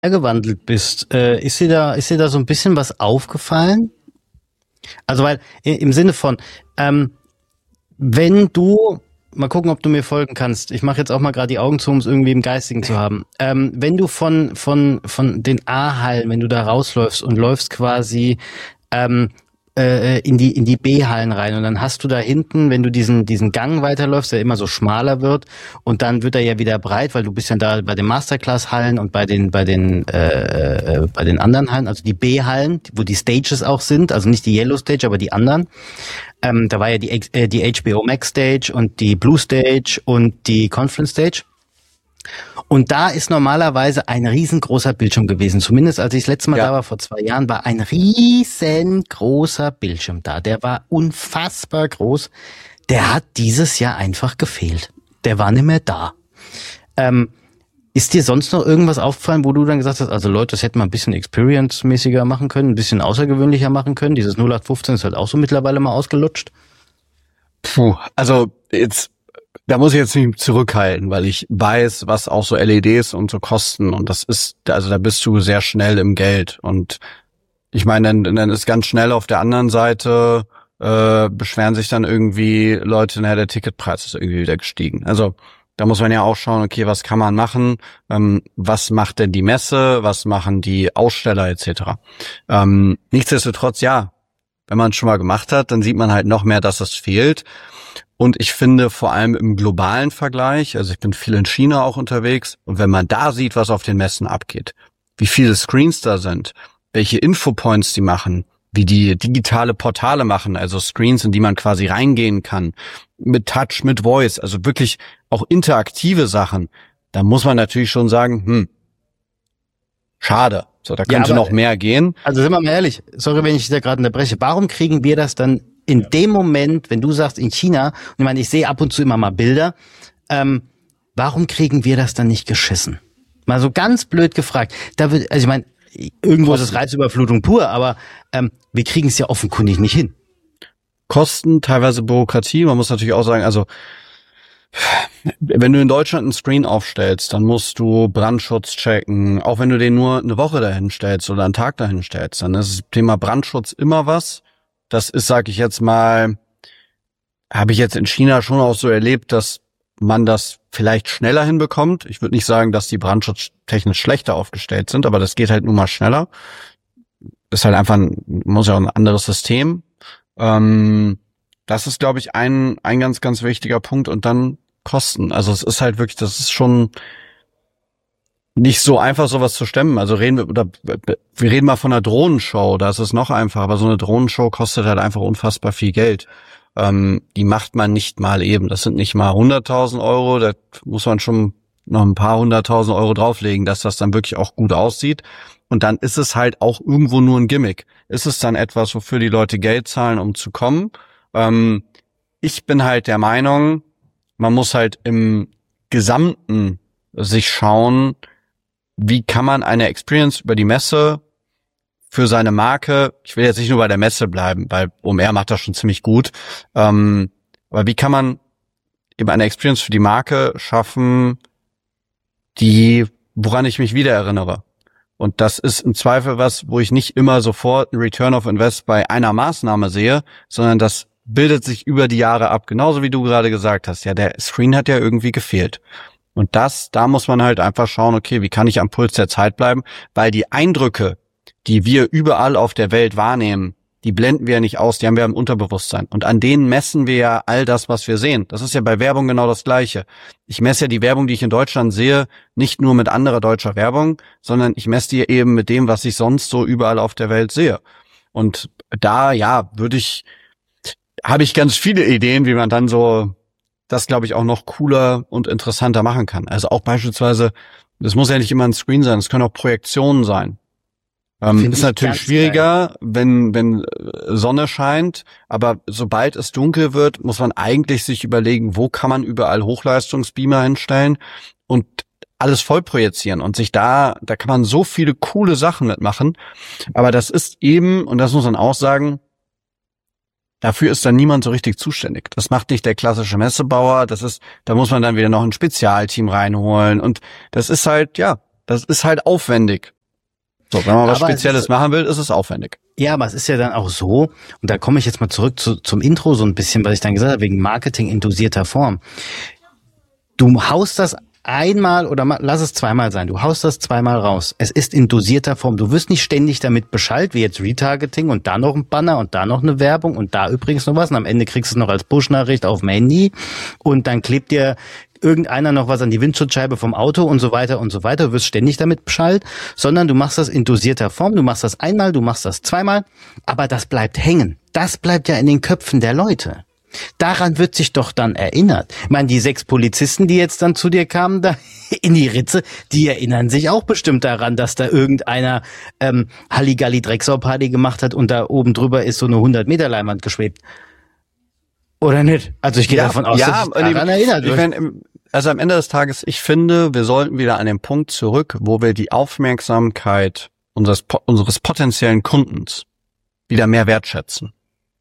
gewandelt bist, ist dir da so ein bisschen was aufgefallen? Also weil im Sinne von, ähm, wenn du, mal gucken, ob du mir folgen kannst. Ich mache jetzt auch mal gerade die Augen zu, um es irgendwie im Geistigen zu haben. Wenn du von den A-Hallen, wenn du da rausläufst und läufst quasi ähm, in die B-Hallen rein und dann hast du da hinten, wenn du diesen Gang weiterläufst, der immer so schmaler wird und dann wird er ja wieder breit, weil du bist ja da bei den Masterclass-Hallen und bei den anderen Hallen, also die B-Hallen, wo die Stages auch sind, also nicht die Yellow Stage, aber die anderen. Da war ja die HBO Max Stage und die Blue Stage und die Conference Stage. Und da ist normalerweise ein riesengroßer Bildschirm gewesen. Zumindest als ich das letzte Mal da Ja, war, vor 2 Jahren, war ein riesengroßer Bildschirm da. Der war unfassbar groß. Der hat dieses Jahr einfach gefehlt. Der war nicht mehr da. Ähm, Ist dir sonst noch irgendwas aufgefallen, wo du dann gesagt hast, also Leute, das hätten wir ein bisschen experience-mäßiger machen können, ein bisschen außergewöhnlicher machen können? Dieses 0815 ist halt auch so mittlerweile mal ausgelutscht. also jetzt, da muss ich jetzt mich zurückhalten, weil ich weiß, was auch so LEDs und so kosten und das ist, also da bist du sehr schnell im Geld und ich meine, dann ist ganz schnell auf der anderen Seite, beschweren sich dann irgendwie Leute, naja, der Ticketpreis ist irgendwie wieder gestiegen. Also da muss man ja auch schauen, okay, was kann man machen? Was macht denn die Messe? Was machen die Aussteller etc.? Nichtsdestotrotz, ja, wenn man es schon mal gemacht hat, dann sieht man halt noch mehr, dass es fehlt. Und ich finde vor allem im globalen Vergleich, also ich bin viel in China auch unterwegs, und wenn man da sieht, was auf den Messen abgeht, wie viele Screens da sind, welche Infopoints die machen, wie die digitale Portale machen, also Screens, in die man quasi reingehen kann, mit Touch, mit Voice, also wirklich auch interaktive Sachen, da muss man natürlich schon sagen, schade, so, da Ja, könnte aber noch mehr gehen. also sind wir mal ehrlich, sorry, wenn ich dich da gerade unterbreche, warum kriegen wir das dann in dem Moment, wenn du sagst in China, und ich meine, ich sehe ab und zu immer mal Bilder, warum kriegen wir das dann nicht geschissen? Mal so ganz blöd gefragt. Also ich meine, irgendwo ist es Reizüberflutung pur, aber wir kriegen es ja offenkundig nicht hin. Kosten, teilweise Bürokratie, man muss natürlich auch sagen, also wenn du in Deutschland einen Screen aufstellst, dann musst du Brandschutz checken. Auch wenn du den nur eine Woche dahin stellst oder einen Tag dahin stellst, dann ist das Thema Brandschutz immer was. Das ist, sag ich jetzt mal, habe ich jetzt in China schon auch so erlebt, dass man das vielleicht schneller hinbekommt. Ich würde nicht sagen, dass die brandschutztechnisch schlechter aufgestellt sind, aber das geht halt nun mal schneller. Ist halt einfach, muss ja auch ein anderes System. Das ist, glaube ich, ein ganz, ganz wichtiger Punkt. Und dann Kosten. Also es ist halt wirklich, das ist schon nicht so einfach, sowas zu stemmen. Also wir reden mal von einer Drohnenshow, da ist es noch einfacher, aber so eine Drohnenshow kostet halt einfach unfassbar viel Geld. Die macht man nicht mal eben. Das sind nicht mal 100.000 Euro, da muss man schon noch ein paar 100.000 Euro drauflegen, dass das dann wirklich auch gut aussieht. Und dann ist es halt auch irgendwo nur ein Gimmick. Ist es dann etwas, wofür die Leute Geld zahlen, um zu kommen? Ich bin halt der Meinung, man muss halt im Gesamten sich schauen, wie kann man eine Experience über die Messe für seine Marke, ich will jetzt nicht nur bei der Messe bleiben, weil OMR macht das schon ziemlich gut, aber wie kann man eben eine Experience für die Marke schaffen, woran ich mich wieder erinnere? Und das ist im Zweifel was, wo ich nicht immer sofort einen Return of Invest bei einer Maßnahme sehe, sondern das bildet sich über die Jahre ab. Genauso wie du gerade gesagt hast. Ja, der Screen hat ja irgendwie gefehlt. Und da muss man halt einfach schauen, okay, wie kann ich am Puls der Zeit bleiben? Weil die Eindrücke, die wir überall auf der Welt wahrnehmen, die blenden wir ja nicht aus, die haben wir im Unterbewusstsein. Und an denen messen wir ja all das, was wir sehen. Das ist ja bei Werbung genau das Gleiche. Ich messe ja die Werbung, die ich in Deutschland sehe, nicht nur mit anderer deutscher Werbung, sondern ich messe die eben mit dem, was ich sonst so überall auf der Welt sehe. Und da, ja, habe ich ganz viele Ideen, wie man dann so das, glaube ich, auch noch cooler und interessanter machen kann. Also auch beispielsweise, das muss ja nicht immer ein Screen sein, es können auch Projektionen sein. Finde Ist ich natürlich ganz schwieriger, wenn Sonne scheint, aber sobald es dunkel wird, muss man eigentlich sich überlegen, wo kann man überall Hochleistungsbeamer hinstellen und alles voll projizieren und da kann man so viele coole Sachen mitmachen. Aber das ist eben, und das muss man auch sagen, dafür ist dann niemand so richtig zuständig. Das macht nicht der klassische Messebauer, da muss man dann wieder noch ein Spezialteam reinholen und das ist halt, ja, Das ist halt aufwendig. So, wenn man was Spezielles machen will, ist es aufwendig. Ja, aber es ist ja dann auch so, und da komme ich jetzt mal zurück zum Intro so ein bisschen, was ich dann gesagt habe, wegen Marketing in dosierter Form. Du haust das einmal oder lass es zweimal sein. Du haust das zweimal raus. Es ist in dosierter Form. Du wirst nicht ständig damit beschallt, wie jetzt Retargeting und da noch ein Banner und da noch eine Werbung und da übrigens noch was. Und am Ende kriegst du es noch als Push-Nachricht auf dem Handy und dann klebt dir irgendeiner noch was an die Windschutzscheibe vom Auto und so weiter und so weiter. Du wirst ständig damit beschallt, sondern du machst das in dosierter Form. Du machst das einmal, du machst das zweimal, aber das bleibt hängen. Das bleibt ja in den Köpfen der Leute. Daran wird sich doch dann erinnert. Ich meine, die 6 Polizisten, die jetzt dann zu dir kamen, da in die Ritze, die erinnern sich auch bestimmt daran, dass da irgendeiner Halligalli-Drecksau-Party gemacht hat und da oben drüber ist so eine 100-Meter-Leinwand geschwebt. Oder nicht? Also ich gehe davon aus, dass sich daran erinnert wird. Also am Ende des Tages, ich finde, wir sollten wieder an den Punkt zurück, wo wir die Aufmerksamkeit unseres potenziellen Kundens wieder mehr wertschätzen.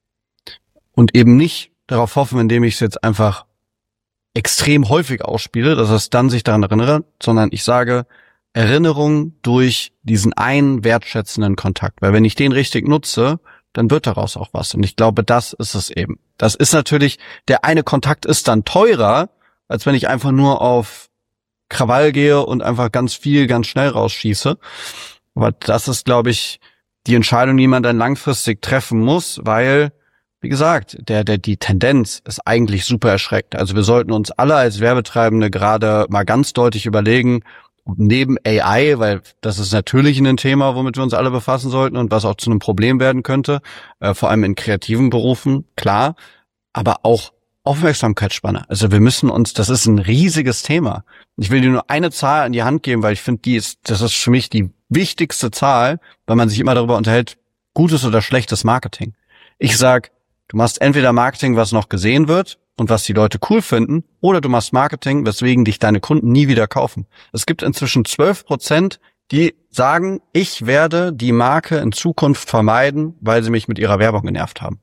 Und eben nicht darauf hoffen, indem ich es jetzt einfach extrem häufig ausspiele, dass es dann sich daran erinnert, sondern ich sage Erinnerung durch diesen einen wertschätzenden Kontakt. Weil wenn ich den richtig nutze, dann wird daraus auch was. Und ich glaube, das ist es eben. Das ist natürlich, der eine Kontakt ist dann teurer, als wenn ich einfach nur auf Krawall gehe und einfach ganz viel, ganz schnell rausschieße. Aber das ist, glaube ich, die Entscheidung, die man dann langfristig treffen muss, weil, wie gesagt, die Tendenz ist eigentlich super erschreckend. Also wir sollten uns alle als Werbetreibende gerade mal ganz deutlich überlegen, neben AI, weil das ist natürlich ein Thema, womit wir uns alle befassen sollten und was auch zu einem Problem werden könnte, vor allem in kreativen Berufen, klar, aber auch Aufmerksamkeitsspanne. Also wir müssen uns, das ist ein riesiges Thema. Ich will dir nur eine Zahl an die Hand geben, weil ich finde, das ist für mich die wichtigste Zahl, weil man sich immer darüber unterhält, gutes oder schlechtes Marketing. Ich sag, du machst entweder Marketing, was noch gesehen wird und was die Leute cool finden, oder du machst Marketing, weswegen dich deine Kunden nie wieder kaufen. Es gibt inzwischen 12%, die sagen, ich werde die Marke in Zukunft vermeiden, weil sie mich mit ihrer Werbung genervt haben.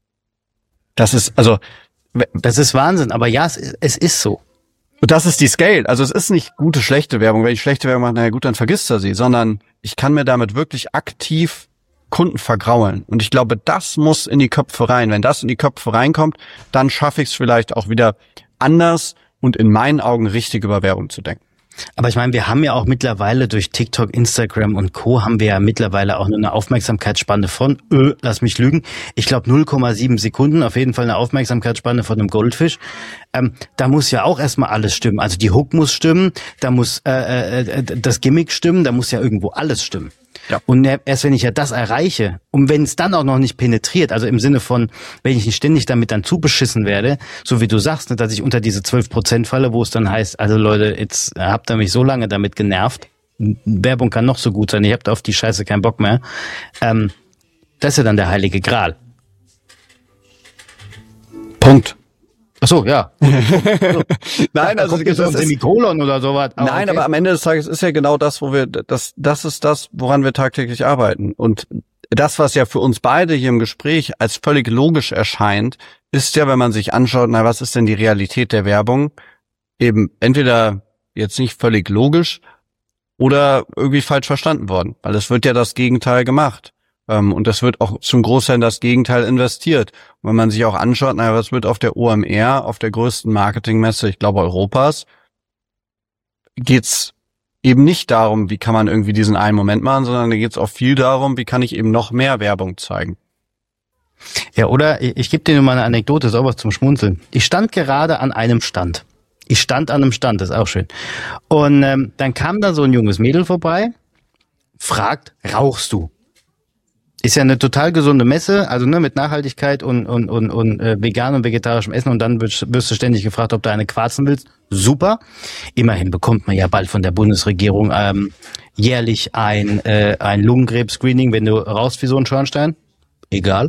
Das ist Wahnsinn, aber ja, es ist so. Und das ist die Scale. Also es ist nicht gute, schlechte Werbung. Wenn ich schlechte Werbung mache, naja gut, dann vergisst er sie, sondern ich kann mir damit wirklich aktiv Kunden vergraulen. Und ich glaube, das muss in die Köpfe rein. Wenn das in die Köpfe reinkommt, dann schaffe ich es vielleicht auch wieder anders und in meinen Augen richtig über Werbung zu denken. Aber ich meine, wir haben ja auch mittlerweile durch TikTok, Instagram und Co. haben wir ja mittlerweile auch nur eine Aufmerksamkeitsspanne von, lass mich lügen, ich glaube 0,7 Sekunden, auf jeden Fall eine Aufmerksamkeitsspanne von einem Goldfisch. Da muss ja auch erstmal alles stimmen. Also die Hook muss stimmen, da muss das Gimmick stimmen, da muss ja irgendwo alles stimmen. Ja. Und erst wenn ich ja das erreiche und wenn es dann auch noch nicht penetriert, also im Sinne von, wenn ich nicht ständig damit dann zubeschissen werde, so wie du sagst, ne, dass ich unter diese 12% falle, wo es dann heißt, also Leute, jetzt habt ihr mich so lange damit genervt, Werbung kann noch so gut sein, ich habt auf die Scheiße keinen Bock mehr, das ist ja dann der heilige Gral. Punkt. Ach so, ja. Nein, also das ist Semikolon oder sowas. Nein, okay. Aber am Ende des Tages ist ja genau das, das ist das, woran wir tagtäglich arbeiten. Und das, was ja für uns beide hier im Gespräch als völlig logisch erscheint, ist ja, wenn man sich anschaut, na, was ist denn die Realität der Werbung? Eben entweder jetzt nicht völlig logisch oder irgendwie falsch verstanden worden. Weil es wird ja das Gegenteil gemacht. Und das wird auch zum Großteil in das Gegenteil investiert. Und wenn man sich auch anschaut, naja, was wird auf der OMR, auf der größten Marketingmesse, ich glaube Europas, geht's eben nicht darum, wie kann man irgendwie diesen einen Moment machen, sondern da geht's auch viel darum, wie kann ich eben noch mehr Werbung zeigen. Ja, oder ich gebe dir nur mal eine Anekdote, ist auch was zum Schmunzeln. Ich stand gerade an einem Stand. Das ist auch schön. Und dann kam da so ein junges Mädel vorbei, fragt, rauchst du? Ist ja eine total gesunde Messe, also ne, mit Nachhaltigkeit und vegan und vegetarischem Essen und dann wirst du ständig gefragt, ob du eine quarzen willst. Super. Immerhin bekommt man ja bald von der Bundesregierung jährlich ein Lungenkrebs-Screening, wenn du rauchst wie so ein Schornstein. Egal.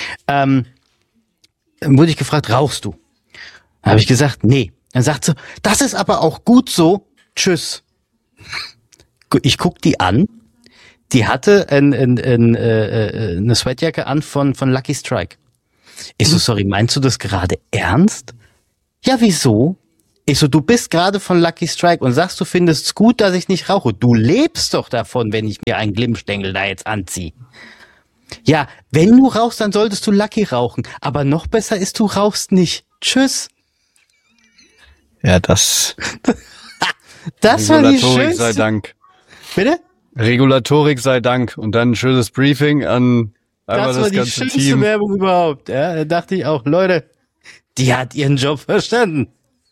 Wurde ich gefragt, rauchst du? Dann habe ich gesagt, nee. Dann sagt sie, das ist aber auch gut so. Tschüss. Ich guck die an. Die hatte eine Sweatjacke an von Lucky Strike. Ich so, sorry, meinst du das gerade ernst? Ja, wieso? Ich so, du bist gerade von Lucky Strike und sagst, du findest es gut, dass ich nicht rauche. Du lebst doch davon, wenn ich mir einen Glimmstängel da jetzt anziehe. Ja, wenn du rauchst, dann solltest du Lucky rauchen. Aber noch besser ist, du rauchst nicht. Tschüss. Ja, das Das war die Regulatorik schönste. sei Dank. Bitte? Regulatorik sei Dank. Und dann ein schönes Briefing an einmal Das war das die ganze schönste Team. Werbung überhaupt. Ja, da dachte ich auch, Leute, die hat ihren Job verstanden.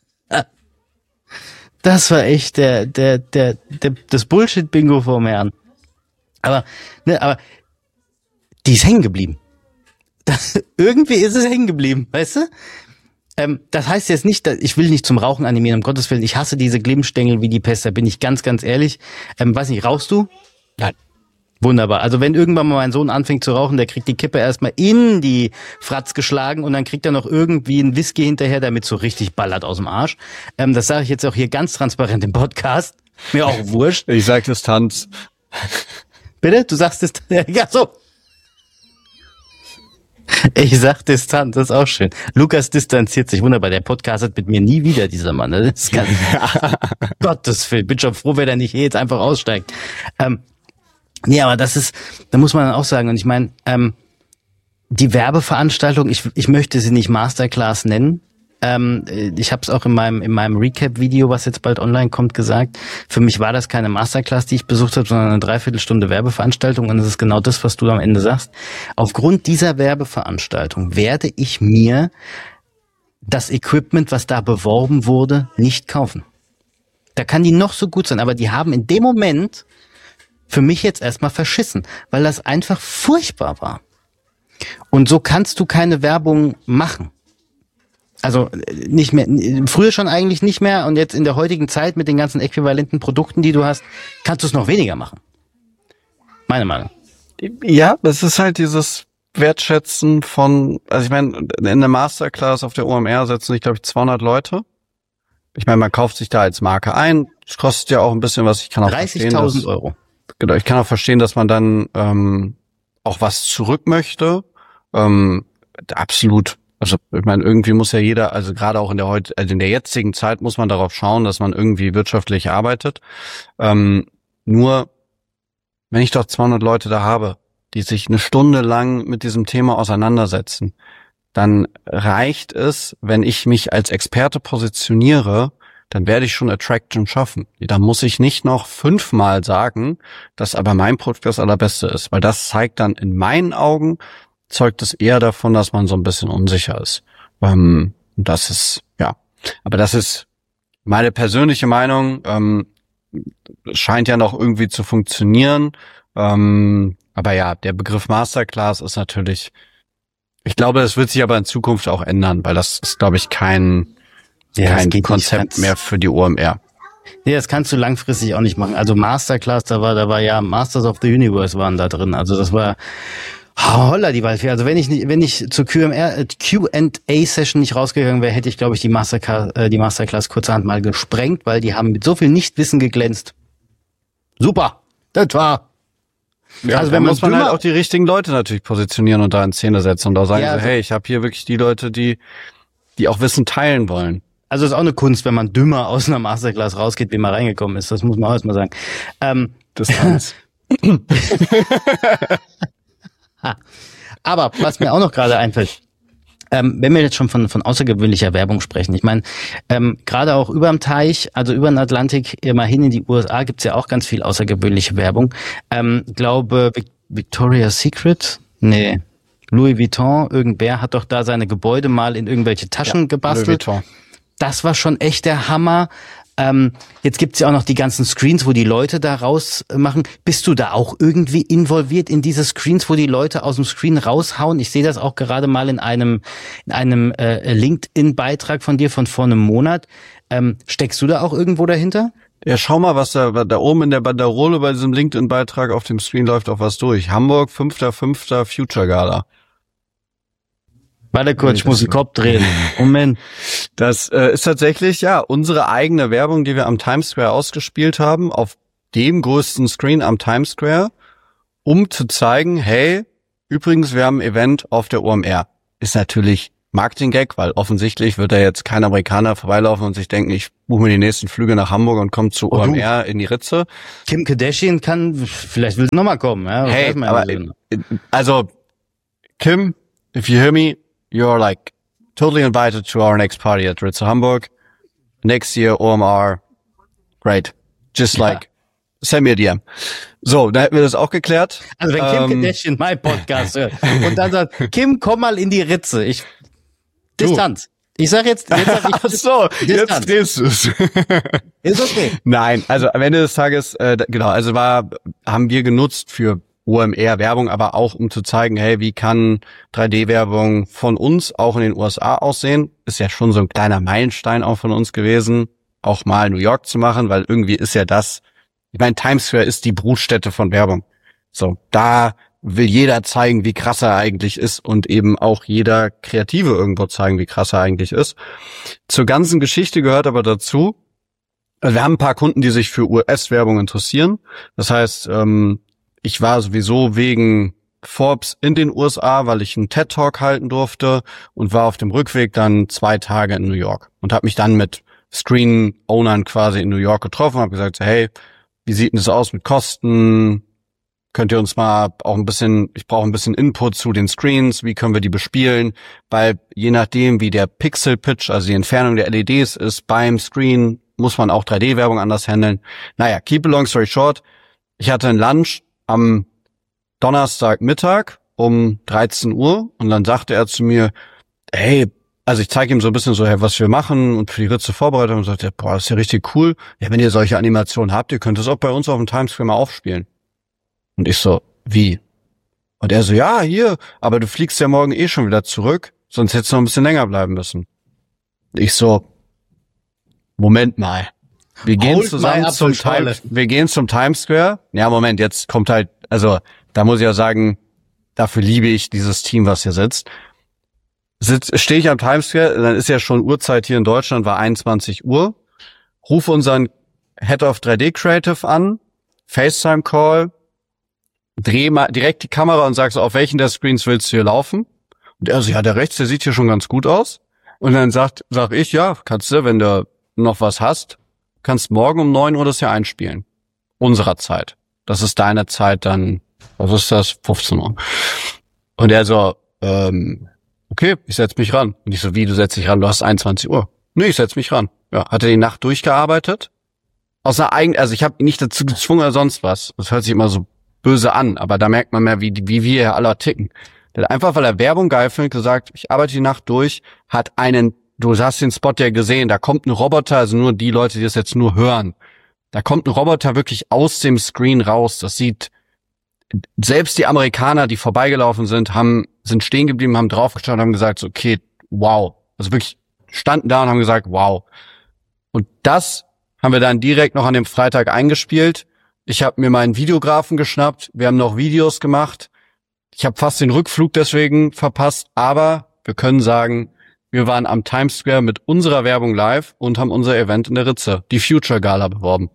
Das war echt das Bullshit-Bingo vom Herrn. Aber die ist hängen geblieben. Irgendwie ist es hängen geblieben, weißt du? Das heißt jetzt nicht, ich will nicht zum Rauchen animieren, um Gottes Willen. Ich hasse diese Glimmstängel wie die Pest, da bin ich ganz, ganz ehrlich. Weiß nicht, rauchst du? Nein. Wunderbar. Also wenn irgendwann mal mein Sohn anfängt zu rauchen, der kriegt die Kippe erstmal in die Fratz geschlagen und dann kriegt er noch irgendwie einen Whisky hinterher, damit so richtig ballert aus dem Arsch. Das sage ich jetzt auch hier ganz transparent im Podcast. Mir auch wurscht. Ich sag Distanz. Bitte? Du sagst Distanz? Ja, so. Ich sag Distanz, das ist auch schön. Lukas distanziert sich. Wunderbar. Der Podcast hat mit mir nie wieder, dieser Mann. Das ist ganz Gottes Willen. Bin schon froh, wenn er nicht jetzt einfach aussteigt. Nee, aber da muss man dann auch sagen, und ich meine, die Werbeveranstaltung, ich möchte sie nicht Masterclass nennen. Ich habe es auch in meinem Recap-Video, was jetzt bald online kommt, gesagt. Für mich war das keine Masterclass, die ich besucht habe, sondern eine Dreiviertelstunde Werbeveranstaltung. Und das ist genau das, was du am Ende sagst. Aufgrund dieser Werbeveranstaltung werde ich mir das Equipment, was da beworben wurde, nicht kaufen. Da kann die noch so gut sein, aber die haben in dem Moment für mich jetzt erstmal verschissen, weil das einfach furchtbar war. Und so kannst du keine Werbung machen. Also nicht mehr, früher schon eigentlich nicht mehr und jetzt in der heutigen Zeit mit den ganzen äquivalenten Produkten, die du hast, kannst du es noch weniger machen. Meine Meinung. Ja, es ist halt dieses Wertschätzen von, also ich meine, in der Masterclass auf der OMR setzen sich, glaube ich, 200 Leute. Ich meine, man kauft sich da als Marke ein. Es kostet ja auch ein bisschen was. Ich kann auch 30.000 Euro. Genau, ich kann auch verstehen, dass man dann auch was zurück möchte. Absolut. Also ich meine, irgendwie muss ja jeder, also gerade auch in der jetzigen Zeit muss man darauf schauen, dass man irgendwie wirtschaftlich arbeitet. Nur, wenn ich doch 200 Leute da habe, die sich eine Stunde lang mit diesem Thema auseinandersetzen, dann reicht es, wenn ich mich als Experte positioniere, dann werde ich schon Attraction schaffen. Da muss ich nicht noch 5-mal sagen, dass aber mein Produkt das allerbeste ist, weil das zeigt dann in meinen Augen, zeugt es eher davon, dass man so ein bisschen unsicher ist. Das ist, ja, aber das ist meine persönliche Meinung. Scheint ja noch irgendwie zu funktionieren. Aber ja, der Begriff Masterclass ist natürlich, ich glaube, das wird sich aber in Zukunft auch ändern, weil das ist, glaube ich, kein Konzept mehr für die OMR. Nee, das kannst du langfristig auch nicht machen. Also Masterclass, da war ja Masters of the Universe waren da drin. Also das war holla die Waldfee. Also wenn ich zur Q&A-Session nicht rausgegangen wäre, hätte ich, glaube ich, die Masterclass kurzerhand mal gesprengt, weil die haben mit so viel Nichtwissen geglänzt. Super, das war. Ja, also wenn man muss man halt auch die richtigen Leute natürlich positionieren und da in Szene setzen und da sagen so, hey, ich habe hier wirklich die Leute, die auch Wissen teilen wollen. Also ist auch eine Kunst, wenn man dümmer aus einer Masterclass rausgeht, wie man reingekommen ist. Das muss man auch erstmal sagen. Distanz. Aber was mir auch noch gerade einfällt, wenn wir jetzt schon von außergewöhnlicher Werbung sprechen, ich meine, gerade auch überm Teich, also über den Atlantik, immerhin in die USA, gibt's ja auch ganz viel außergewöhnliche Werbung. Glaube, Victoria's Secret? Nee. Louis Vuitton, irgendwer hat doch da seine Gebäude mal in irgendwelche Taschen gebastelt. Louis Vuitton. Das war schon echt der Hammer. Jetzt gibt's ja auch noch die ganzen Screens, wo die Leute da raus machen. Bist du da auch irgendwie involviert in diese Screens, wo die Leute aus dem Screen raushauen? Ich sehe das auch gerade mal in einem LinkedIn-Beitrag von dir von vor einem Monat. Steckst du da auch irgendwo dahinter? Ja, schau mal, was da oben in der Banderole bei diesem LinkedIn-Beitrag auf dem Screen läuft auch was durch. Hamburg, 5.5. Future Gala. Warte kurz, ich muss den Kopf drehen. Moment. Das ist tatsächlich, ja, unsere eigene Werbung, die wir am Times Square ausgespielt haben, auf dem größten Screen am Times Square, um zu zeigen, hey, übrigens, wir haben ein Event auf der OMR. Ist natürlich Marketing-Gag, weil offensichtlich wird da jetzt kein Amerikaner vorbeilaufen und sich denken, ich buche mir die nächsten Flüge nach Hamburg und komme zu OMR in die Ritze. Kim Kardashian vielleicht will sie nochmal kommen. Ja, hey, aber also Kim, if you hear me, you're like totally invited to our next party at Ritze Hamburg. Next year, OMR, great. Just like, send me a DM. So, da hätten wir das auch geklärt. Also wenn Kim Kardashian mein Podcast hört und dann sagt, Kim, komm mal in die Ritze. Distanz. Ich sag jetzt sag ich ach so, Distanz. Jetzt drehst du es. Ist okay. Nein, also am Ende des Tages, genau, also haben wir genutzt für OMR Werbung, aber auch um zu zeigen, hey, wie kann 3D-Werbung von uns auch in den USA aussehen? Ist ja schon so ein kleiner Meilenstein auch von uns gewesen, auch mal New York zu machen, weil irgendwie ist ja das, ich meine, Times Square ist die Brutstätte von Werbung. So, da will jeder zeigen, wie krass er eigentlich ist und eben auch jeder Kreative irgendwo zeigen, wie krass er eigentlich ist. Zur ganzen Geschichte gehört aber dazu, also wir haben ein paar Kunden, die sich für US-Werbung interessieren. Das heißt, ich war sowieso wegen Forbes in den USA, weil ich einen TED-Talk halten durfte und war auf dem Rückweg dann 2 Tage in New York und habe mich dann mit Screen-Ownern quasi in New York getroffen, habe gesagt, hey, wie sieht denn das aus mit Kosten? Könnt ihr uns mal auch ich brauche ein bisschen Input zu den Screens, wie können wir die bespielen? Weil je nachdem, wie der Pixel-Pitch, also die Entfernung der LEDs ist beim Screen, muss man auch 3D-Werbung anders handeln. Naja, keep a long story short. Ich hatte ein Lunch am Donnerstagmittag um 13 Uhr und dann sagte er zu mir, hey, also ich zeige ihm so ein bisschen so, hey, was wir machen und für die Ritze Vorbereitung und sagte, boah, das ist ja richtig cool. Ja, wenn ihr solche Animationen habt, ihr könnt es auch bei uns auf dem Times Square mal aufspielen. Und ich so, wie? Und er so, ja, hier, aber du fliegst ja morgen eh schon wieder zurück, sonst hättest du noch ein bisschen länger bleiben müssen. Ich so, Moment mal. Wir gehen zusammen zum Times Square. Ja, Moment, jetzt kommt halt, also da muss ich ja sagen, dafür liebe ich dieses Team, was hier sitzt. Stehe ich am Times Square, dann ist ja schon Uhrzeit hier in Deutschland, war 21 Uhr. Rufe unseren Head of 3D Creative an, FaceTime Call, dreh mal direkt die Kamera und sag so, auf welchen der Screens willst du hier laufen? Und er so, ja, der rechts, der sieht hier schon ganz gut aus. Und dann sag ich, ja, kannst du, wenn du noch was hast, kannst morgen um 9 Uhr das hier einspielen. Unserer Zeit. Das ist deine Zeit dann, was ist das? 15 Uhr. Und er so, okay, ich setz mich ran. Und ich so, wie, du setzt dich ran? Du hast 21 Uhr. Nee, ich setz mich ran. Ja, hat er die Nacht durchgearbeitet? Aus einer eigenen, also ich habe ihn nicht dazu gezwungen oder sonst was. Das hört sich immer so böse an, aber da merkt man mehr, wie wir hier alle ticken. Der hat einfach, weil er Werbung geil findet, gesagt, ich arbeite die Nacht durch, du hast den Spot ja gesehen, da kommt ein Roboter, also nur die Leute, die das jetzt nur hören, da kommt ein Roboter wirklich aus dem Screen raus, das sieht, selbst die Amerikaner, die vorbeigelaufen sind, sind stehen geblieben, haben draufgeschaut und haben gesagt, so, okay, wow, also wirklich standen da und haben gesagt, wow. Und das haben wir dann direkt noch an dem Freitag eingespielt. Ich habe mir meinen Videografen geschnappt, wir haben noch Videos gemacht. Ich habe fast den Rückflug deswegen verpasst, aber wir können sagen, wir waren am Times Square mit unserer Werbung live und haben unser Event in der Ritze, die Future Gala, beworben.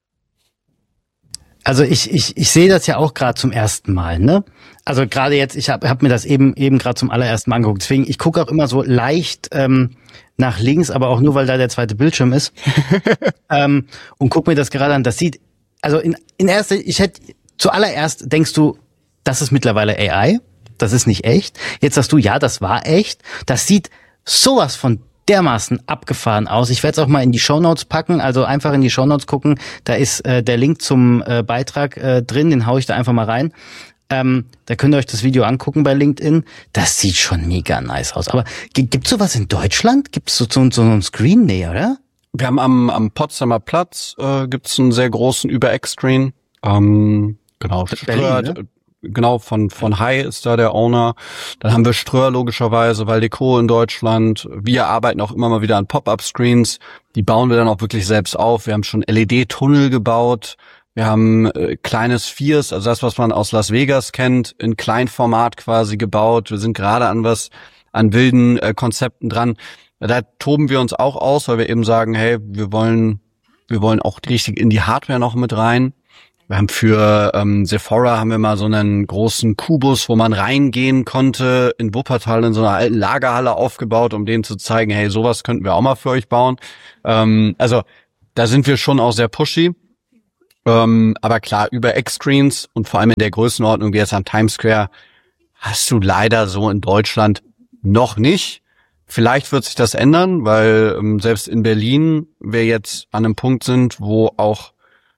Also ich sehe das ja auch gerade zum ersten Mal, ne? Also gerade jetzt, ich hab mir das eben gerade zum allerersten Mal angeguckt. Deswegen, ich gucke auch immer so leicht nach links, aber auch nur, weil da der zweite Bildschirm ist. Und guck mir das gerade an. Das sieht, also zuallererst denkst du, das ist mittlerweile AI. Das ist nicht echt. Jetzt sagst du, ja, das war echt. Das sieht sowas von dermaßen abgefahren aus. Ich werde es auch mal in die Shownotes packen, also einfach in die Shownotes gucken. Da ist der Link zum Beitrag drin, den hau ich da einfach mal rein. Da könnt ihr euch das Video angucken bei LinkedIn. Das sieht schon mega nice aus. Aber gibt's sowas in Deutschland? Gibt's so einen Screen? Nee, oder? Wir haben am Potsdamer Platz gibt's einen sehr großen Über-Eck-Screen. Genau, Berlin, ne? Genau, von Hai ist da der Owner. Dann haben wir Ströer logischerweise, Valdeco in Deutschland. Wir arbeiten auch immer mal wieder an Pop-Up-Screens. Die bauen wir dann auch wirklich selbst auf. Wir haben schon LED-Tunnel gebaut. Wir haben kleine Spheres, also das, was man aus Las Vegas kennt, in Kleinformat quasi gebaut. Wir sind gerade an wilden Konzepten dran. Da toben wir uns auch aus, weil wir eben sagen, hey, wir wollen auch richtig in die Hardware noch mit rein. Wir haben für Sephora haben wir mal so einen großen Kubus, wo man reingehen konnte, in Wuppertal in so einer alten Lagerhalle aufgebaut, um denen zu zeigen, hey, sowas könnten wir auch mal für euch bauen. Also da sind wir schon auch sehr pushy. Aber klar, über X-Screens und vor allem in der Größenordnung wie jetzt am Times Square hast du leider so in Deutschland noch nicht. Vielleicht wird sich das ändern, weil selbst in Berlin wir jetzt an einem Punkt sind, wo auch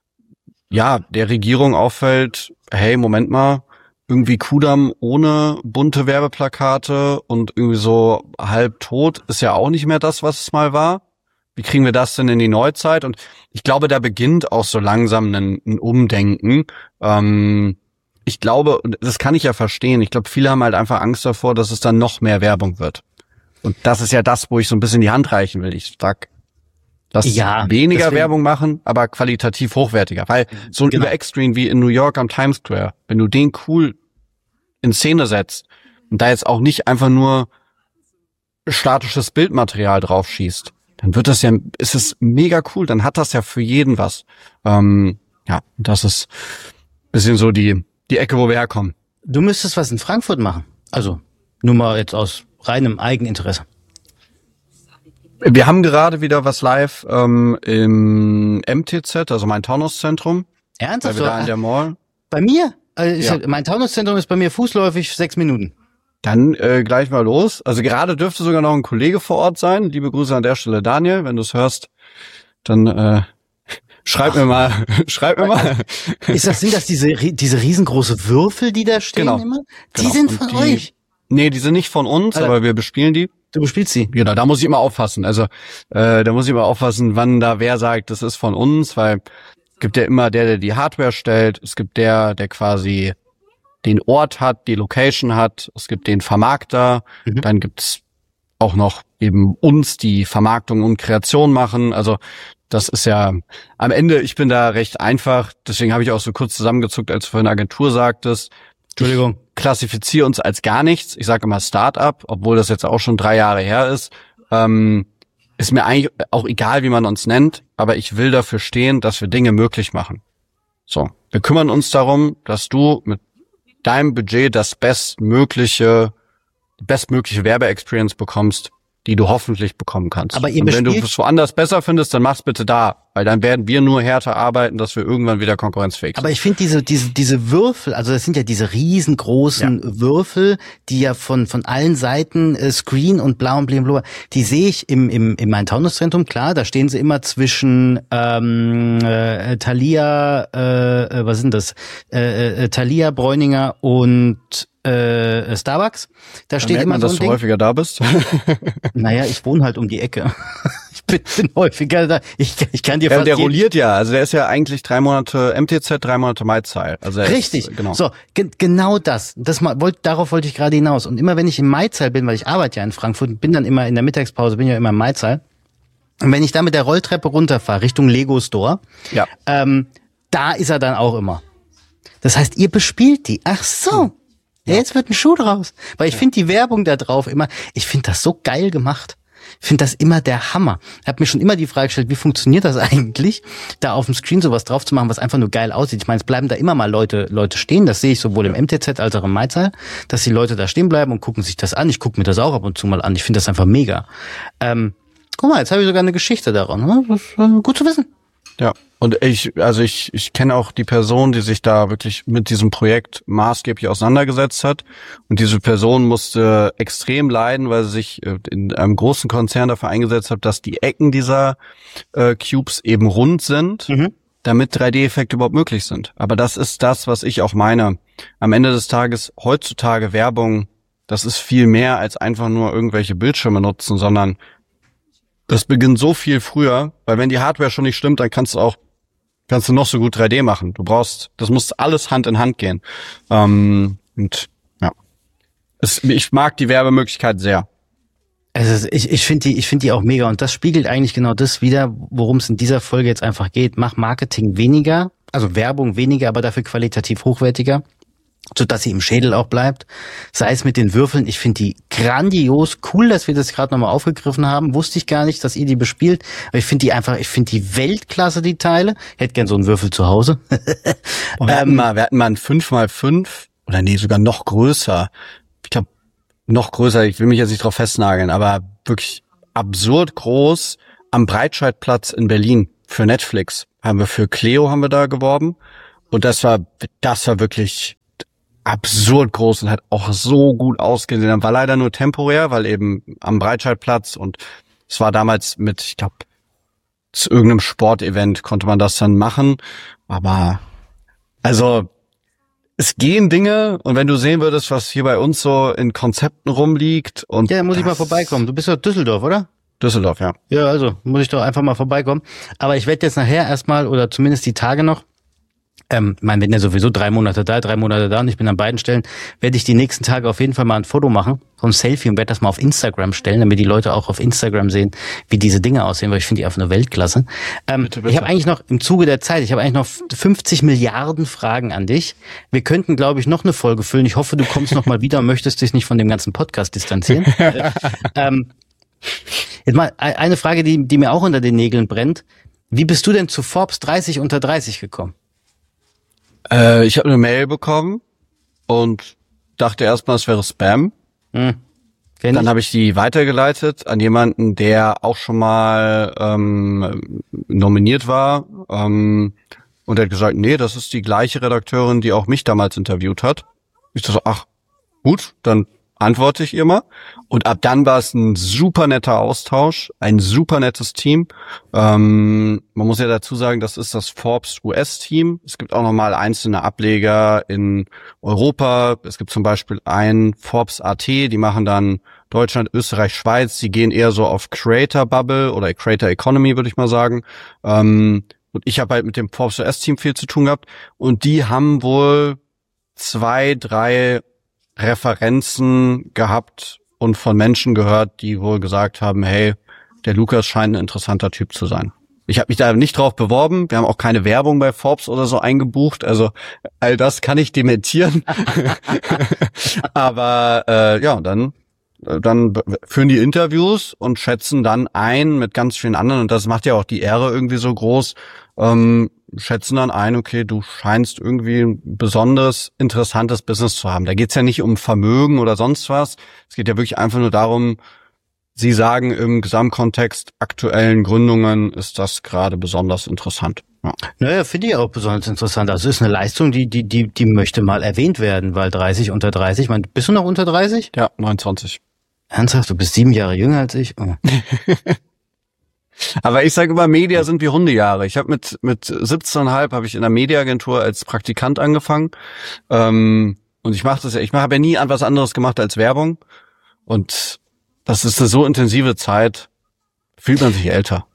der Regierung auffällt, hey, Moment mal, irgendwie Kudamm ohne bunte Werbeplakate und irgendwie so halb tot ist ja auch nicht mehr das, was es mal war. Wie kriegen wir das denn in die Neuzeit? Und ich glaube, da beginnt auch so langsam ein Umdenken. Ich glaube, das kann ich ja verstehen, ich glaube, viele haben halt einfach Angst davor, dass es dann noch mehr Werbung wird. Und das ist ja das, wo ich so ein bisschen die Hand reichen will. Ich sag, lass weniger Werbung machen, aber qualitativ hochwertiger. Weil so ein Über-X-Screen wie in New York am Times Square, wenn du den cool in Szene setzt und da jetzt auch nicht einfach nur statisches Bildmaterial drauf schießt, dann ist es mega cool, dann hat das ja für jeden was. Das ist ein bisschen so die Ecke, wo wir herkommen. Du müsstest was in Frankfurt machen. Also, nur mal jetzt aus reinem Eigeninteresse. Wir haben gerade wieder was live im MTZ, also mein Taunuszentrum. Ernsthaft? Weil wir da in der Mall. Bei mir? Mein Taunuszentrum ist bei mir fußläufig 6 Minuten. Dann gleich mal los. Also gerade dürfte sogar noch ein Kollege vor Ort sein. Liebe Grüße an der Stelle, Daniel. Wenn du es hörst, dann schreib mir mal. Sind das diese riesengroße Würfel, die da stehen immer? Die sind von euch? Nee, die sind nicht von uns, aber wir bespielen die. Du bespielst sie? Genau, da muss ich immer aufpassen. Also da muss ich immer aufpassen, wann da wer sagt, das ist von uns, weil es gibt ja immer der die Hardware stellt. Es gibt der quasi den Ort hat, die Location hat. Es gibt den Vermarkter. Dann gibt's auch noch eben uns, die Vermarktung und Kreation machen. Also das ist ja am Ende, ich bin da recht einfach. Deswegen habe ich auch so kurz zusammengezuckt, als du vorhin Agentur sagtest. Entschuldigung. Ich klassifiziere uns als gar nichts. Ich sage immer Start-up, obwohl das jetzt auch schon 3 Jahre her ist. Ist mir eigentlich auch egal, wie man uns nennt, aber ich will dafür stehen, dass wir Dinge möglich machen. So, wir kümmern uns darum, dass du mit deinem Budget die bestmögliche Werbe-Experience bekommst, die du hoffentlich bekommen kannst. Aber und wenn du es woanders besser findest, dann mach's bitte da, weil dann werden wir nur härter arbeiten, dass wir irgendwann wieder konkurrenzfähig sind. Aber ich finde diese Würfel, also das sind ja diese riesengroßen Würfel, die ja von allen Seiten Screen und blau und blau, die sehe ich im Main-Taunus-Zentrum, klar, da stehen sie immer zwischen Thalia, was sind das? Thalia, Bräuninger und Starbucks. Da steht immer so ein Ding. Dass du häufiger da bist. Naja, ich wohne halt um die Ecke. Ich bin häufiger da. Ich kann dir fast der rolliert ja. Also der ist ja eigentlich 3 Monate MTZ, 3 Monate MyZeil. Also richtig. Genau. So, genau das. Darauf wollte ich gerade hinaus. Und immer wenn ich im MyZeil bin, weil ich arbeite ja in Frankfurt, bin dann immer in der Mittagspause, bin ja immer im MyZeil. Und wenn ich da mit der Rolltreppe runterfahre, Richtung Lego Store, da ist er dann auch immer. Das heißt, ihr bespielt die. Ach so. Ja, jetzt wird ein Schuh draus. Weil ich finde die Werbung da drauf immer, ich finde das so geil gemacht. Ich finde das immer der Hammer. Ich habe mir schon immer die Frage gestellt, wie funktioniert das eigentlich, da auf dem Screen sowas drauf zu machen, was einfach nur geil aussieht. Ich meine, es bleiben da immer mal Leute stehen. Das sehe ich sowohl im MTZ als auch im MyZeil, dass die Leute da stehen bleiben und gucken sich das an. Ich gucke mir das auch ab und zu mal an. Ich finde das einfach mega. Guck mal, jetzt habe ich sogar eine Geschichte daran. Das ist gut zu wissen. Ja, und ich kenne auch die Person, die sich da wirklich mit diesem Projekt maßgeblich auseinandergesetzt hat. Und diese Person musste extrem leiden, weil sie sich in einem großen Konzern dafür eingesetzt hat, dass die Ecken dieser Cubes eben rund sind, damit 3D-Effekte überhaupt möglich sind. Aber das ist das, was ich auch meine. Am Ende des Tages, heutzutage Werbung, das ist viel mehr als einfach nur irgendwelche Bildschirme nutzen, sondern das beginnt so viel früher, weil wenn die Hardware schon nicht stimmt, dann kannst du noch so gut 3D machen. Das muss alles Hand in Hand gehen. Ich mag die Werbemöglichkeit sehr. Also ich finde die auch mega und das spiegelt eigentlich genau das wider, worum es in dieser Folge jetzt einfach geht. Mach Marketing weniger, also Werbung weniger, aber dafür qualitativ hochwertiger. sodass sie im Schädel auch bleibt. Sei es mit den Würfeln. Ich finde die grandios. Cool, dass wir das gerade nochmal aufgegriffen haben. Wusste ich gar nicht, dass ihr die bespielt. Aber ich finde die Weltklasse, die Teile. Ich hätte gern so einen Würfel zu Hause. Und wir hatten mal ein 5x5 oder nee, sogar noch größer. Ich glaube, noch größer. Ich will mich jetzt nicht drauf festnageln, aber wirklich absurd groß am Breitscheidplatz in Berlin für Netflix. Für Cleo haben wir da geworben. Und das war wirklich absurd groß und hat auch so gut ausgesehen. War leider nur temporär, weil eben am Breitscheidplatz und es war damals mit, ich glaube, zu irgendeinem Sportevent konnte man das dann machen. Aber also es gehen Dinge und wenn du sehen würdest, was hier bei uns so in Konzepten rumliegt und ja, muss ich mal vorbeikommen. Du bist ja Düsseldorf, oder? Düsseldorf, ja. Ja, also muss ich doch einfach mal vorbeikommen. Aber ich werde jetzt nachher erstmal oder zumindest die Tage noch, wir sind ja sowieso 3 Monate da und ich bin an beiden Stellen, werde ich die nächsten Tage auf jeden Fall mal ein Foto machen, so ein Selfie und werde das mal auf Instagram stellen, damit die Leute auch auf Instagram sehen, wie diese Dinge aussehen, weil ich finde die einfach eine Weltklasse. Bitte. Ich habe eigentlich noch im Zuge der Zeit, 50 Milliarden Fragen an dich. Wir könnten, glaube ich, noch eine Folge füllen. Ich hoffe, du kommst noch mal wieder und möchtest dich nicht von dem ganzen Podcast distanzieren. Jetzt mal eine Frage, die mir auch unter den Nägeln brennt. Wie bist du denn zu Forbes 30 unter 30 gekommen? Ich habe eine Mail bekommen und dachte erstmal, es wäre Spam. Dann habe ich die weitergeleitet an jemanden, der auch schon mal nominiert war. Und er hat gesagt, nee, das ist die gleiche Redakteurin, die auch mich damals interviewt hat. Ich dachte so, ach, gut, dann antworte ich ihr mal. Und ab dann war es ein super netter Austausch, ein super nettes Team. Man muss ja dazu sagen, das ist das Forbes US-Team. Es gibt auch nochmal einzelne Ableger in Europa. Es gibt zum Beispiel ein Forbes AT, die machen dann Deutschland, Österreich, Schweiz. Die gehen eher so auf Creator Bubble oder Creator Economy, würde ich mal sagen. Und ich habe halt mit dem Forbes US-Team viel zu tun gehabt. Und die haben wohl 2, 3 Referenzen gehabt und von Menschen gehört, die wohl gesagt haben, hey, der Lukas scheint ein interessanter Typ zu sein. Ich habe mich da nicht drauf beworben. Wir haben auch keine Werbung bei Forbes oder so eingebucht. Also all das kann ich dementieren. Aber ja, dann führen die Interviews und schätzen dann ein mit ganz vielen anderen. Und das macht ja auch die Ehre irgendwie so groß. Schätzen dann ein, okay, du scheinst irgendwie ein besonderes, interessantes Business zu haben. Da geht's ja nicht um Vermögen oder sonst was. Es geht ja wirklich einfach nur darum, Sie sagen im Gesamtkontext aktuellen Gründungen ist das gerade besonders interessant. Ja. Naja, finde ich auch besonders interessant. Also es ist eine Leistung, die möchte mal erwähnt werden, weil 30 unter 30, bist du noch unter 30? Ja, 29. Ernsthaft? Du bist 7 Jahre jünger als ich? Oh. Aber ich sage immer, Media sind wie Hundejahre. Ich habe mit 17,5 habe ich in der Mediaagentur als Praktikant angefangen. Und ich mache das ja, ich habe ja nie was anderes gemacht als Werbung. Und das ist eine so intensive Zeit, fühlt man sich älter.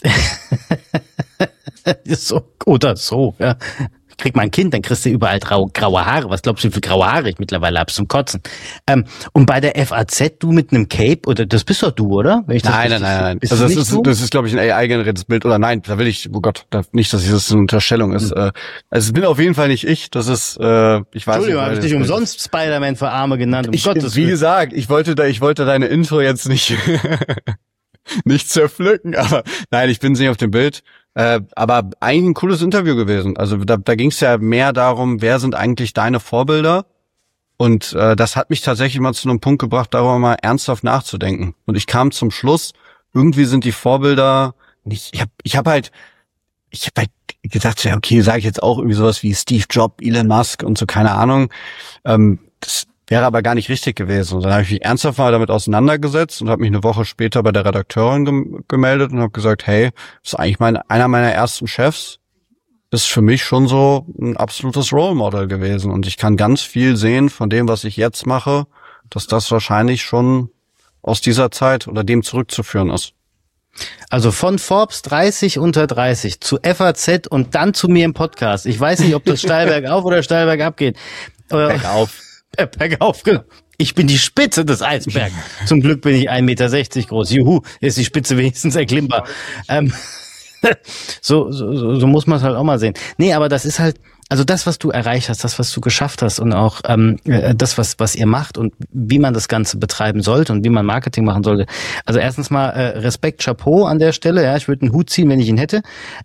So, oder so, ja. Krieg mal ein Kind, dann kriegst du überall graue Haare. Was glaubst du, wie viel graue Haare ich mittlerweile habe zum Kotzen? Und bei der FAZ, du mit einem Cape, oder das bist doch du, oder? Nein. Also das ist, glaube ich, ein AI-generiertes Bild. Oder nein, da will ich, oh Gott, nicht, dass das eine Unterstellung ist. Also es bin auf jeden Fall nicht ich. Das ist, ich weiß nicht. Entschuldigung, habe ich dich umsonst Spider-Man für Arme genannt, Gottes Willen. Wie gesagt, ich wollte deine Intro jetzt nicht, nicht zerpflücken, aber nein, ich bin nicht auf dem Bild. Aber eigentlich ein cooles Interview gewesen. Also da ging es ja mehr darum, wer sind eigentlich deine Vorbilder? Und das hat mich tatsächlich mal zu einem Punkt gebracht, darüber mal ernsthaft nachzudenken. Und ich kam zum Schluss, irgendwie sind die Vorbilder nicht. Ich habe halt gedacht, ja okay, sage ich jetzt auch irgendwie sowas wie Steve Jobs, Elon Musk und so, keine Ahnung. Das wäre aber gar nicht richtig gewesen. Und dann habe ich mich ernsthaft mal damit auseinandergesetzt und habe mich eine Woche später bei der Redakteurin gemeldet und habe gesagt, hey, das ist eigentlich einer meiner ersten Chefs, ist für mich schon so ein absolutes Role Model gewesen. Und ich kann ganz viel sehen von dem, was ich jetzt mache, dass das wahrscheinlich schon aus dieser Zeit oder dem zurückzuführen ist. Also von Forbes 30 unter 30 zu FAZ und dann zu mir im Podcast. Ich weiß nicht, ob das steil bergauf oder steil bergab geht. Bergauf. Bergauf, genau. Ich bin die Spitze des Eisbergs. Zum Glück bin ich 1,60 Meter groß. Juhu, ist die Spitze wenigstens erklimmbar. So muss man es halt auch mal sehen. Nee, aber das ist halt, also das, was du erreicht hast, das, was du geschafft hast und auch das, was ihr macht und wie man das Ganze betreiben sollte und wie man Marketing machen sollte. Also erstens mal Respekt, Chapeau an der Stelle. Ja, ich würde einen Hut ziehen, wenn ich ihn hätte.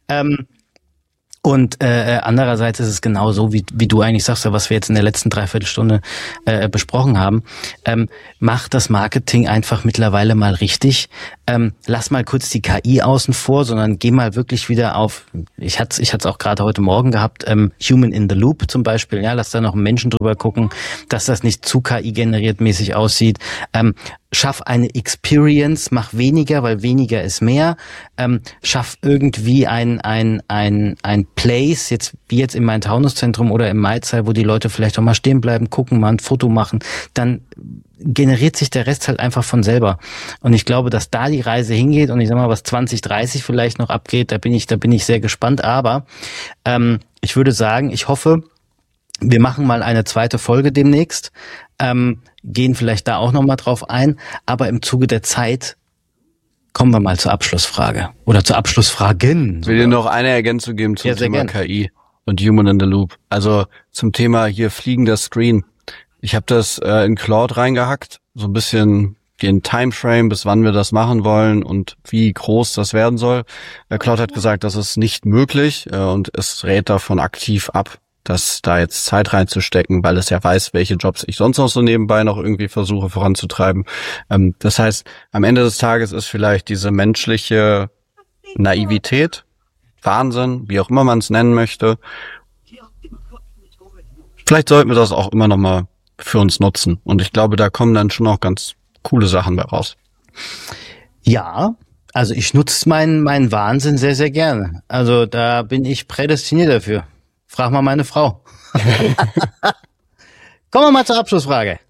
Und andererseits ist es genau so, wie du eigentlich sagst, was wir jetzt in der letzten Dreiviertelstunde besprochen haben. Mach das Marketing einfach mittlerweile mal richtig. Lass mal kurz die KI außen vor, sondern geh mal wirklich wieder auf, ich hatte es auch gerade heute Morgen gehabt, Human in the Loop zum Beispiel. Ja, lass da noch einen Menschen drüber gucken, dass das nicht zu KI-generiert mäßig aussieht. Schaff eine Experience, mach weniger, weil weniger ist mehr. Schaff irgendwie ein Place, wie jetzt im Main-Taunus-Zentrum oder im Maizai, wo die Leute vielleicht auch mal stehen bleiben, gucken, mal ein Foto machen. Dann generiert sich der Rest halt einfach von selber. Und ich glaube, dass da die Reise hingeht und ich sag mal, was 2030 vielleicht noch abgeht, da bin ich sehr gespannt. Aber ich würde sagen, ich hoffe, wir machen mal eine zweite Folge demnächst, gehen vielleicht da auch nochmal drauf ein, aber im Zuge der Zeit kommen wir mal zur Abschlussfrage oder zur Abschlussfragen. Ich will dir noch eine Ergänzung geben zum Thema KI und Human in the Loop. Also zum Thema hier fliegender Screen. Ich habe das in Claude reingehackt, so ein bisschen den Timeframe, bis wann wir das machen wollen und wie groß das werden soll. Claude hat gesagt, das ist nicht möglich und es rät davon aktiv ab, das da jetzt Zeit reinzustecken, weil es ja weiß, welche Jobs ich sonst noch so nebenbei noch irgendwie versuche voranzutreiben. Das heißt, am Ende des Tages ist vielleicht diese menschliche Naivität, Wahnsinn, wie auch immer man es nennen möchte. Vielleicht sollten wir das auch immer noch mal für uns nutzen. Und ich glaube, da kommen dann schon auch ganz coole Sachen bei raus. Ja, also ich nutze meinen Wahnsinn sehr, sehr gerne. Also da bin ich prädestiniert dafür. Frag mal meine Frau. Kommen wir mal zur Abschlussfrage.